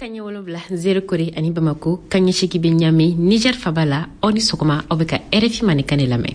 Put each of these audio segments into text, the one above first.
Kanye wolobla zero kori ani Bamako Kanye shiki binyami Niger fabala oni sokoma obeka RFI manikane lame.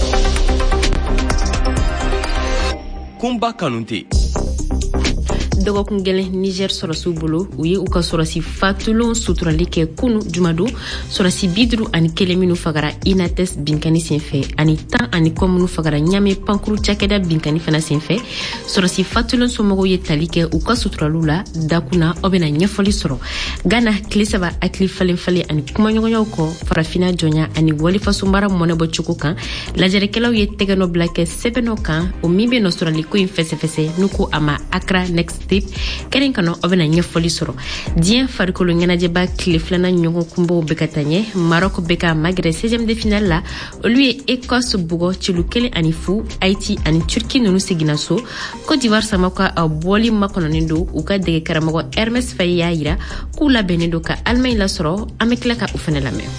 Kumba kanunte Dogo kungele Niger sorasi bolo uye uka sorasi fatulon suturali ke kunu jumado sorasi bidru ani keleminu fagara inates binkani senfe ani tan ani komunu fagara nyame pankuru chakeda binkani fana senfe sorasi fatulon somogo ye talike uka suturalula dakuna obena nyefoli soro gana klesaba akli falen ani kumanyonyo ko farafina jonya ani wali fasumbara monebo chukukan lajerekelaw ye tegano blake sebeno kan o mibe no sorali ko infese nuko ama akra next keren kano obena nyefoli soro dien farikolo nganaje ba kleflana nyongo kumbo bekatanye Maroc beka magre 16e de finale la lui Écosse bugo chilukele ani fu Haïti ani Turquie nonu seginaso Côte d'Ivoire samaka boli makononindo uka dege karamago Hermes Faye ira kula benendo ka Allemagne la soro amekla ka ufenela me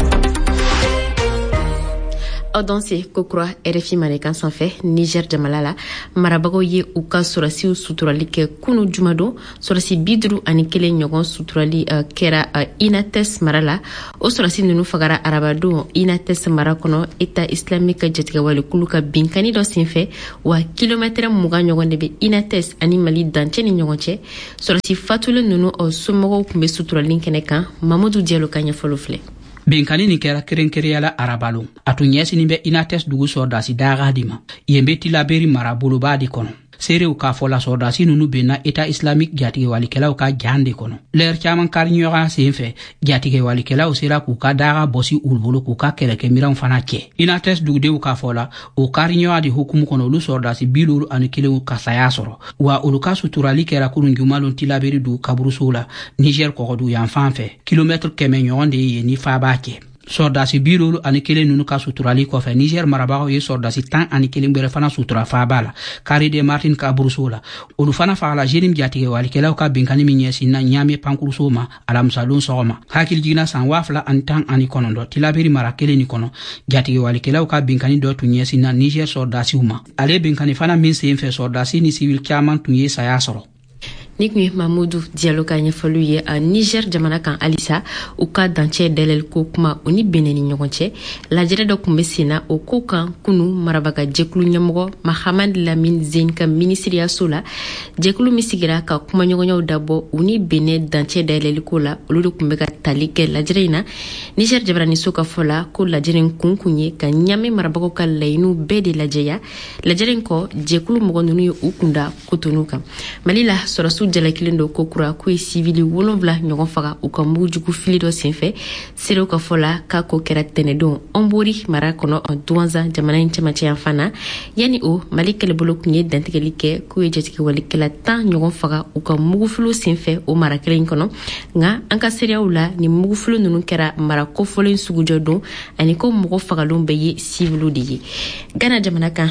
Audansi kokura RFI Manekan sanfɛ Niger jamalala marabago ye uka sorasi suturali ke kunu jumado sorasi bidru ani kelen ɲɔgɔn suturali kɛra Inates marala o sorasi nunu fagara arabado Inates mara kɔnɔ État islamique jatigɛwale kulu ka binkani dɔ senfɛ wa kilomètre 20 ɲɔgɔn de bɛ Inates ani Mali dancɛ ni ɲɔgɔn cɛ sorasi fatulen nunu somɔgɔw kun bɛ suturali kɛnɛ kan Mamadou Diallo ka ɲɛfɔli filɛ Benkani ni kera kerenkereyala arabalo atu nyesini be Inates dugu sordasi daga dima yembe tilaberi marabolo badi kono serew ka fola sordasi nunu bena État islamique jatige walikelaw ka jande kono ler chaman karnyoga senfe jatige walikelaw sera ku ka daga bosi ulbolo ku ka keleke miran fana ke Inates dugu de ka fola o karnyoga di hukumu kono lu sordasi bilulu anu kelew ka sayasoro wa uluka suturali kera kurunjumalon tilaberi du kaburusula Niger kogodu yanfanfe kilometre keme nyoonde ye ni fabake sordasi birolu ani kelen nunu ka suturali kofe Niger marabago ye sordasi tan ani kelen bere fana sutura fabala kari de Martin ka burusola olu fana fagala jenim jatige walikelaw ka binkani minyesi na nyame pankurusoma alamsalon sogoma hakil jigna san wafla an tan ani konondo tilaberi mara kelen ni kono jatige walikelaw ka binkani do tunyesi na Niger sordasi uma ale binkani fana min senfe sordasi ni civil chairman tunye saya soro Nikmi Mamadou Diallo ka ɲɛfɔliw ye Niger jamana kan alisa u ka dancɛ dɛlɛli ko kuma u ni Benin ni ɲɔgɔn cɛ lajɛrɛ dɔ kun bɛ senna o ko kan kunu marabaga jɛkulu ɲɛmɔgɔ Mahamad Lamine Zein ka minisiriyaso la jɛkulu min sigira ka kuma ɲɔgɔnyaw dabɔ u ni Benin dancɛ dɛlɛli ko la olu de kun bɛ ka tali kɛ lajɛrɛ in na Niger jabaraniso ka fɔ la ko lajɛrɛ in kun ye ka ɲame marabagaw ka laɲiniw bɛɛ de lajɛya lajɛrɛ in kɔ jɛkulu mɔgɔ ninnu ye u kunda Cotonou kan Mali la sɔrɔsiw jalakilen do kokura ko civili 7 ɲɔgɔn faga u ka mugujugu fili dɔ senfɛ serew ka fɔla ka ko kɛra tɛnɛdon Ombori mara kɔnɔ Douanza jamana in cɛmancɛ yan fana yani o Mali kɛlɛbolo kun ye dantigɛli kɛ k'u ye jatigɛwalikɛla 10 ɲɔgɔn faga u ka mugufilo senfɛ o mara kelen kɔnɔ nka an ka seereyaw la ni mugufilo ninnu kɛra mara kofɔlen sugujɔ don ani ko mɔgɔ fagalon bɛ ye civiliw de ye Ghana jamana kan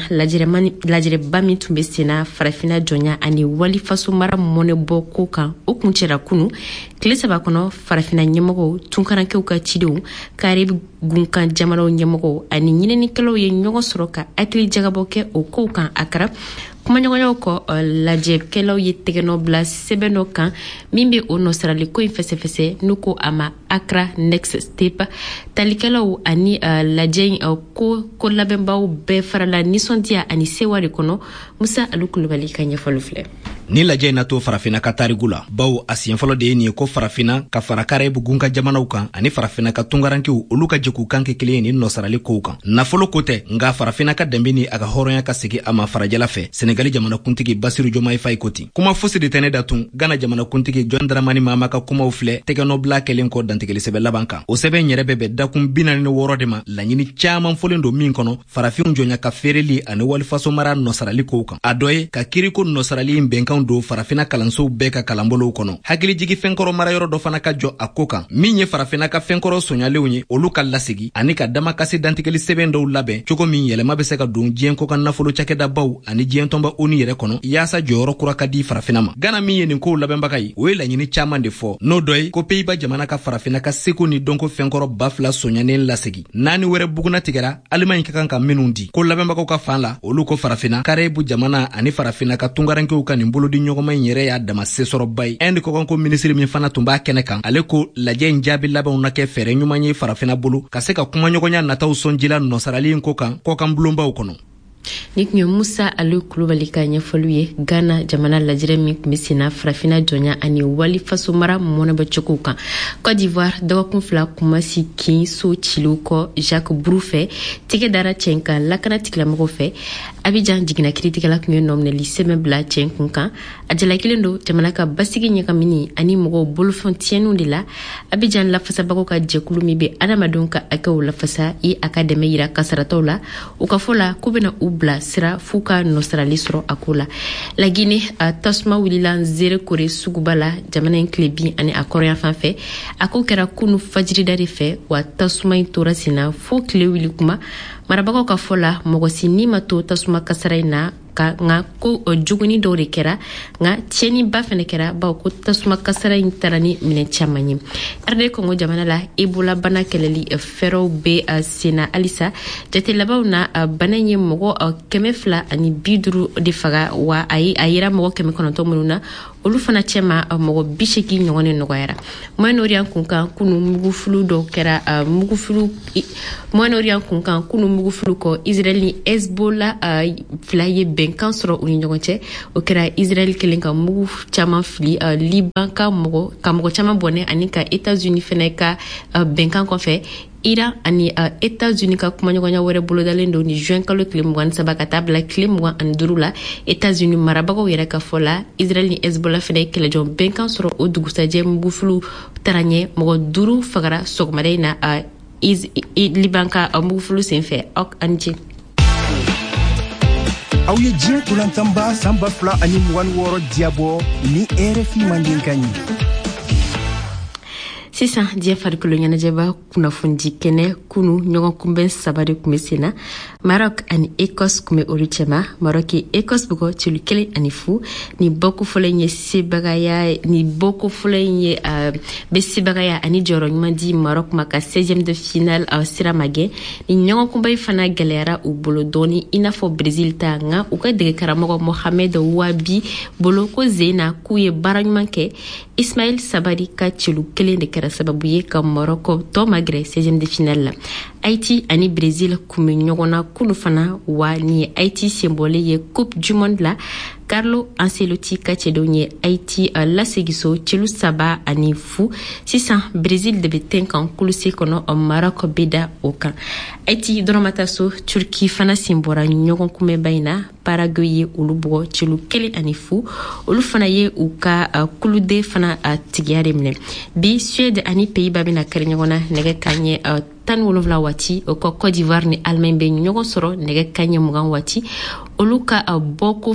lajɛrɛba min tun bɛ senna farafina jɔnya ani wali faso mara mɔnɛ bɔ ko kan o kun cɛra kunu tile 3 kɔnɔ farafina ɲɛmɔgɔw tunkarankɛw ka cidenw Karibi gunkan jamanaw ɲɛmɔgɔw ani ɲininikɛlaw ye ɲɔgɔn sɔrɔ ka hakili jagabɔ kɛ o kow kan Akara kumaɲɔgɔnyaw kɔ lajɛkɛlaw ye tɛgɛnɔ bila sɛbɛn dɔ kan min bɛ o nɔsirali ko in fɛsɛfɛsɛ n'u ko a ma Accra Next Step talikɛlaw ani lajɛ in ko labɛnbaw bɛɛ farala nisɔndiya ani sewa de kɔnɔ Musa Alu Kulubali ka ɲɛfɔli filɛ ni lajɛ in na to farafina ka tariku la bawo a siɲɛfɔlɔ de ye nin ye ko farafina ka fara Karibi gunka jamanaw kan ani farafina ka tunkarankew olu ka jɛkulu kan kɛ kelen ye ni nɔsarali kow kan nafolo ko tɛ nka farafina ka danbe ni a ka hɔrɔnya ka segi a ma farajɛla fɛ Senegali jamanakuntigi Basiru Jomayi Faye ko ten kuma fosi de tɛ ne datun Ghana jamanakuntigi John Dramani Mahama ka kumaw filɛ tɛgɛnɔbila kɛlen kɔ dantigɛli sɛbɛn laban kan o sɛbɛn yɛrɛ bɛ dakun 46 de ma laɲini caaman fɔlen don min kɔnɔ farafinw jɔnya ka feereli ani walifaso mara nɔsarali kow kan a dɔ ye ka kiriko nɔsarali in bɛnkan don farafina kalansow bɛɛ ka kalanbolow kɔnɔ hakilijigi fɛnkɔrɔ marayɔrɔ dɔ fana ka jɔ a ko kan min ye farafina ka fɛnkɔrɔ soɲalenw ye olu ka lasegi ani ka damakasi dantigɛli sɛbɛn dɔw labɛn cogo min yɛlɛma bɛ se ka don diɲɛ ko ka nafolo cakɛdabaw ani diɲɛ tɔnba ONU yɛrɛ kɔnɔ yaasa jɔyɔrɔ kura ka di farafina ma Ghana min ye nin kow labɛnbaga ye o ye laɲini caaman de fɔ n'o dɔ ye ko Pays-Bas jamana ka farafina ka seko ni dɔnko fɛnkɔrɔ 2000 soɲanen lasegi 4 wɛrɛ buguna tigɛra Allemagne ka kan ka minnu di ko labɛnbagaw ka fan la olu ko farafina Karibi jamana ani farafina ka tunkarankew ka nin bolo bolodi ɲɔgɔnma in yɛrɛ y'a dama sesɔrɔba ye inde kɔkanko minisiri min fana tun b'a kɛnɛ kan ale ko lajɛ in jaabi labɛnw na kɛ fɛɛrɛ ɲuman ye farafina bolo ka se ka kumaɲɔgɔnya nataw sɔnjila nɔsarali in ko kan kɔkan bulonbaw kɔnɔ. Ni tun ye Musa Ali Kulubali ka ɲɛfɔliw ye Ghana jamana lajɛrɛ min tun bɛ senna farafina jɔnya ani wali faso mara mɔnɛbɔcogow kan. Côte d'Ivoire dɔgɔkun 2 kumasi kin so cilu kɔ Jacques Brou fɛ tigɛ dara cɛ kan lakana tigilamɔgɔw fɛ Abidjan jiginna kiritigɛla tun ye nɔminɛli sɛbɛn bila cɛ kun kan a jala kelen don jamana ka basigi ɲagamini ani mɔgɔw bolofɛn tiɲɛniw de la Abidjan lafasabagaw ka jɛkulu min bɛ adamadenw ka hakɛw lafasa i a ka dɛmɛ yira kasarataw la u ka fɔ la ko bɛna u bila sira f'u ka nɔsarali sɔrɔ a ko la la Guinée tasuma wulila Nzere Kore suguba la jamana in tile bin ani a kɔrɔyan fan fɛ a ko kɛra kunu fajirida de fɛ wa tasuma in tora senna fo tile wuli kuma marabagaw ka fɔ la mɔgɔ si ni ma to tasuma kasara in na ka nga ko juguni dɔw de kɛra nga tiɲɛni ba fɛnɛ kɛra bawo ko tasuma kasara in tara ni minɛ caman ye RD Congo jamana la Ebola bana kɛlɛli fɛɛrɛw bɛ senna halisa jate labanw na bana ye mɔgɔ 250 de faga wa a yira mɔgɔ 900 minnu na olu fana cɛma mɔgɔ 80 ɲɔgɔn de nɔgɔyara Moyen-Orient kunkan kunu mugufulu dɔw kɛra Moyen-Orient kunkan kunu mugufulu kɔ Israel ni Hezbollah fila ye bɛnkan sɔrɔ u ni ɲɔgɔn cɛ o kɛra Israel kelen ka mugu caman fili Liban ka mɔgɔ caman bɔnɛ ani ka États-Unis fɛnɛ ka bɛnkan kɔfɛ Iran ani États-Unis ka kumaɲɔgɔnya wɛrɛ bolodalen don ni juin kalo tile 23 ka taa bila tile 25 la États-Unis marabagaw yɛrɛ ka fɔ la Israel ni Hezbollah fɛnɛ kɛlɛjɔn bɛnkan sɔrɔ o dugusajɛ mugufulu taara ɲɛ mɔgɔ 5 fagara sɔgɔmada in na Liban ka mugufulu senfɛ ani ce. Aw ye diɲɛ tolantanba san 2026 diabɔ ni RFI Mandenkanyi. Sisan diɲɛ farikolo ɲɛnajɛba kunnafoni kɛnɛ kunu ɲɔgɔn kunbɛn 3 de tun bɛ senna Maroc ani Écosse tun bɛ olu cɛma Maroc ye Écosse bugɔ celu 1-0 ni bɔko fɔlɔ in ye sebagaya bɛ sebagaya ani jɔyɔrɔ ɲuman di Maroc ma ka 16e de finale sira magɛ ni ɲɔgɔn kunbɛn fana gɛlɛyara u bolo dɔɔni i n'a fɔ Brésil ta nka u ka dege karamɔgɔ Mohamed Wabi bolo ko zena k'u ye baara ɲuman kɛ Ismail Sabari ka celu 1 de kɛra sababu ye ka Morocco tɔ magɛrɛ 16e de finale la Haïti ani Brésil kun bɛ ɲɔgɔn na kunu fana wa ni ye Haïti senbɔlen ye Coupe du Monde la Carlo Ancelotti ka cɛdenw ye Haïti lasegiso celu 3-0 sisan Brésil de bɛ ten kan kulusi kɔnɔ Maroc bɛ da o kan Haïti dɔrɔmata so Turki fana sen bɔra ɲɔgɔn kunbɛnba in na Paraguay ye olu bugɔ celu 1-0 olu fana ye u ka kuluden fana tigiya de minɛ bi Suède ani Pays-Bas bɛna kɛrɛ ɲɔgɔn na nɛgɛ kanɲɛ 17 waati o kɔ Côte d'Ivoire ni Allemagne bɛ ɲɔgɔn sɔrɔ nɛgɛ kanɲɛ 20 waati olu ka bɔko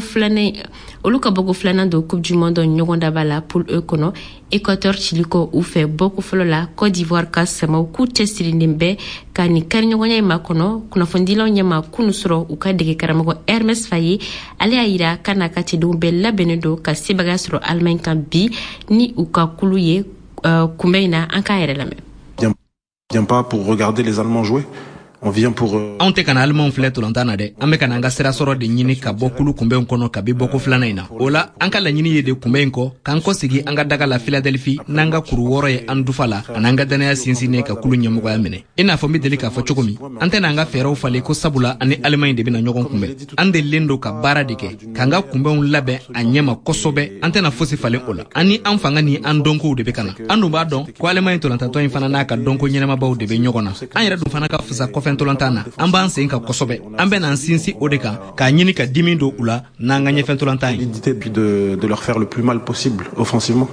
filanan don Coupe du Monde ɲɔgɔn daba la poule E kɔnɔ Équateur Chili kɔ u fɛ bɔko fɔlɔ la Côte d'Ivoire ka samaw k'u cɛsirilen bɛ ka ni kariɲɔgɔnya in makɔnɔ kunnafonidilaw ɲɛma kunu sɔrɔ u ka dege karamɔgɔ Hermes Faye ale y'a yira ka n'a ka cɛdenw bɛɛ labɛnnen don ka sebagaya sɔrɔ Allemagne kan bi ni u ka kulu ye kunbɛn in na an k'a yɛrɛ lamɛn. On vient pas pour regarder les Allemands jouer. On vient pour anw tɛ kana alimanw filɛ tolantan na dɛ an bɛ kana an ka sira sɔrɔ de ɲini ka bɔ kulu kunbɛn kɔnɔ kabi bɔko filanan in na o la an ka laɲini ye de kunbɛn in kɔ k'an kɔsegi an ka daga la Philadelphie n'an ka kuru wɔɔrɔ ye an dufa la an'an ka danaya sinsinnen ka kulu ɲɛmɔgɔya minɛ i n'a fɔ n bɛ deli k'a fɔ cogo min an tɛna an ka fɛɛrɛw falen ko sabula ani Allemagne de bɛna ɲɔgɔn kunbɛn an delilen don ka baara de kɛ k'an ka kunbɛnw labɛn a ɲɛma kosɛbɛ an tɛna fosi falen o la an ni an fanga ni an dɔnkow de bɛ kana an dun b'a dɔn ko Allemagne tolantantɔ in fana n'a ka dɔnko ɲɛnamabaw de bɛ ɲɔgɔn na an yɛrɛ dun fana ka fisa kɔfɛn tolantan na an b'an sen ka kosɛbɛ an bɛ n'an sinsin o de kan k'a ɲini ka dimi don u la n'an ka ɲɛfɛn tolantan ye puis de leur faire le plus mal possible offensivement.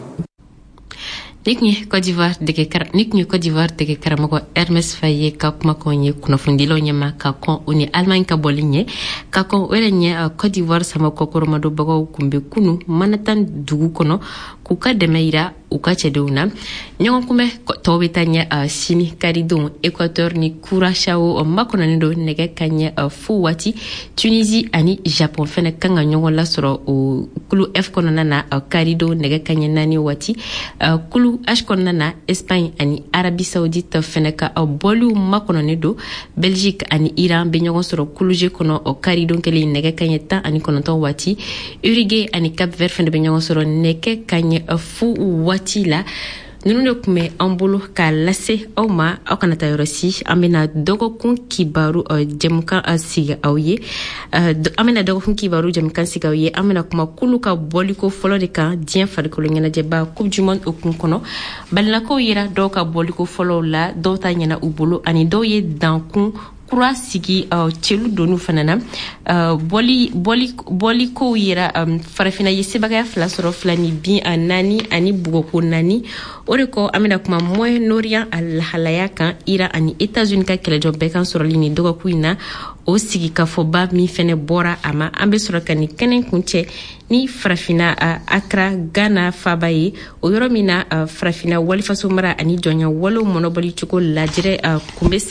Ni kun ye Côte d'Ivoire dege karamɔgɔ Hermes Faye ka kumakanw ye kunnafonidilaw ɲɛma ka kɔn o ni Allemagne ka bɔli ɲɛ ka kɔn o yɛrɛ ɲɛ Côte d'Ivoire sama kɔkɔrɔmadɔbagaw kun bɛ kunu Manhattan dugu kɔnɔ k'u ka dɛmɛ yira u ka cɛdenw na ɲɔgɔn kunbɛ tɔw bɛ taa ɲɛ sini karidenw Équateur ni Curaçao makɔnɔnen don nɛgɛ ka ɲɛ fo waati Tunisie ani Japon fɛnɛ kan ka ɲɔgɔn lasɔrɔ o kulu F kɔnɔna na karidenw nɛgɛ ka ɲɛ 4 waati kulu kalo ashkonna na Espagne ani Arabie Saoudite fɛnɛ ka bɔliw makɔnɔnen do Belgique ani Iran be ɲɔgɔn sɔrɔ kuluje kɔnɔ o karidon kelen nɛgɛ kaɲɛ 19 waati Uruguay ani Cap Vert fɛnɛ be ɲɔgɔn sɔrɔ nɛgɛ kaɲɛ fu waati la nunu de kun bɛ an bolo k'a lase aw ma aw kana taa yɔrɔ si an bɛna dɔgɔkun kibaru jɛmukan sigi aw ye an bɛna dɔgɔkun kibaru jɛmukan sigi aw ye an bɛna kuma kulu ka bɔliko fɔlɔ de kan diɲɛ farikolo ɲɛnajɛba coupe du monde hukumu kɔnɔ balilakaw yera dɔw ka bɔliko fɔlɔw la dɔw ta ɲɛna u bolo ani dɔw ye dankun kura sigi celu donu fana na bɔlikow yera farafina ye sebagaya fila sɔrɔ fila ni bin naani ani bugɔko naani o de kɔ an bɛna kuma Moyen-Orient a lahalaya kan Iran ani États-Unis ka kɛlɛjɔ bɛɛ kan sɔrɔli ni dɔgɔkun in na o sigi kafɔba min fɛnɛ bɔra a ma an bɛ sɔrɔ ka ni kɛnɛ kuncɛ ni farafina Accra Ghana faba ye o yɔrɔ min na farafina walifaso mara ani jɔnya walew mɔnɔbɔli cogo lajɛrɛ kun bɛ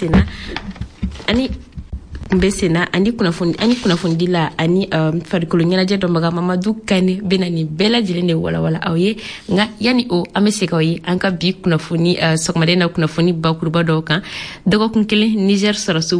senna ani kunnafoni la ani farikolo ɲɛnajɛ dɔnbaga Mamadu Kane bena ni bɛɛ lajɛlen de walawala aw ye nga yani o an bɛ segin aw ye an ka bi kunnafoni sɔgɔmaden na kunnafoni bakuruba dɔw kan dɔgɔkun kelen Niger sɔrɔsiw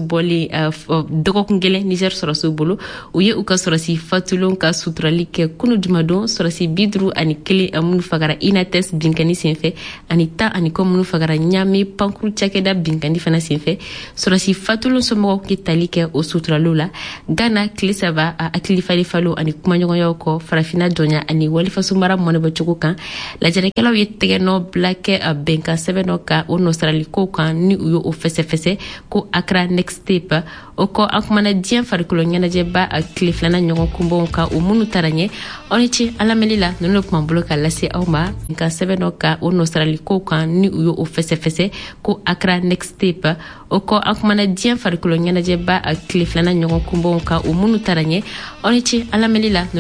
bolo u ye u ka sɔrɔsi fatulon ka suturali kɛ kunu jumadon sɔrɔsi 51 minnu fagara Inates binkani senfɛ ani 10 ani kɔ minnu fagara Ɲame pankuru cakɛda binkani fana senfɛ sɔrɔsi fatulon somɔgɔw ki tali kɛ o suturalo la Ghana tile saba hakilifali falo ani kumaɲɔgɔnyaw kɔ farafina jɔnya ani walifaso mara mɔnɛbɔcogo kan lajɛrɛkɛlaw ye tɛgɛnɔ bila kɛ bɛnkan sɛbɛn dɔ kan o nɔsaralikow kan ni u ye o fɛsɛfɛsɛ ko Accra Next Step o kɔ an kumana diɲɛ farikolo ɲɛnajɛba tile filanan ɲɔgɔn kunbɔnw kan o minnu tara ɲɛ aw ni ci alamɛli la ninnu de kuma bolo ka lase aw ma bɛnkan sɛbɛn dɔ kan o nɔsaralikow kan ni u ye o fɛsɛfɛsɛ ko Accra Next Step o kɔ an kumana diɲɛ farikolo ɲɛnajɛba tile filanan ɲɔgɔn kunbɔnw kan o minnu tara ɲɛ aw ni ci alamɛli la